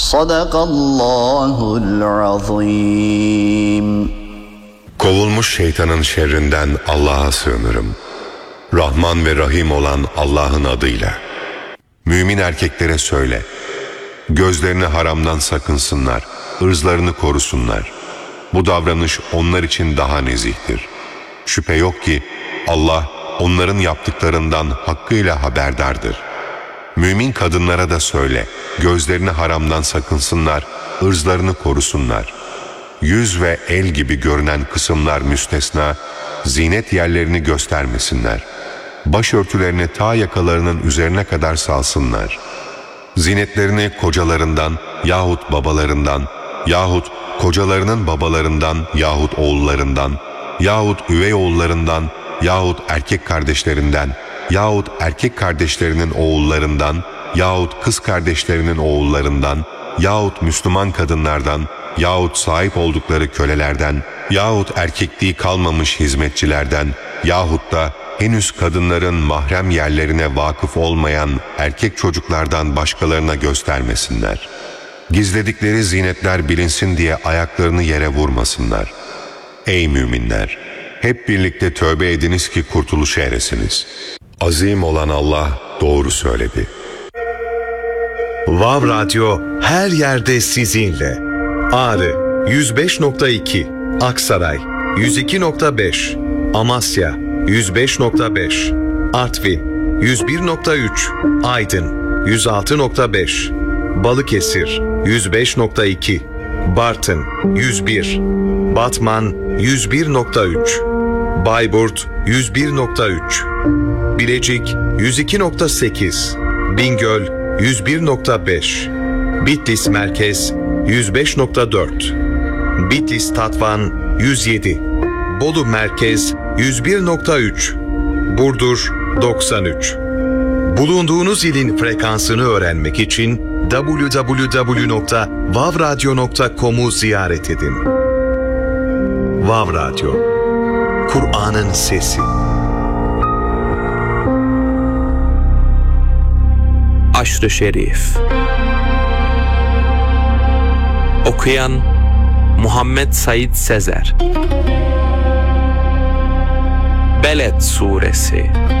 Sadakallahul azim. Kovulmuş şeytanın şerrinden Allah'a sığınırım. Rahman ve Rahim olan Allah'ın adıyla. Mümin erkeklere söyle, gözlerini haramdan sakınsınlar, ırzlarını korusunlar. Bu davranış onlar için daha nezihtir. Şüphe yok ki Allah onların yaptıklarından hakkıyla haberdardır. Mümin kadınlara da söyle, gözlerini haramdan sakınsınlar, ırzlarını korusunlar. Yüz ve el gibi görünen kısımlar müstesna, zinet yerlerini göstermesinler. Başörtülerini ta yakalarının üzerine kadar salsınlar. Zinetlerini kocalarından yahut babalarından yahut kocalarının babalarından yahut oğullarından yahut üvey oğullarından yahut erkek kardeşlerinden yahut erkek kardeşlerinin oğullarından yahut kız kardeşlerinin oğullarından yahut Müslüman kadınlardan yahut sahip oldukları kölelerden yahut erkekliği kalmamış hizmetçilerden yahut da henüz kadınların mahrem yerlerine vakıf olmayan erkek çocuklardan başkalarına göstermesinler. Gizledikleri zinetler bilinsin diye ayaklarını yere vurmasınlar. Ey müminler! Hep birlikte tövbe ediniz ki kurtuluşa eresiniz. Azim olan Allah doğru söyledi. Vav Radyo her yerde sizinle. Ağrı 105.2, Aksaray 102.5, Amasya 105.5, Artvin 101.3, Aydın 106.5, Balıkesir 105.2, Bartın 101, Batman 101.3, Bayburt 101.3, Bilecik 102.8, Bingöl 101.5, Bitlis Merkez 105.4, Bitlis Tatvan 107, Bolu Merkez 101.3, Burdur 93. Bulunduğunuz ilin frekansını öğrenmek için www.vavradyo.com'u ziyaret edin. Vav Radyo, Kur'an'ın sesi. Aşr-ı Şerif. Okuyan Muhammed Said Sezer. Beled Suresi.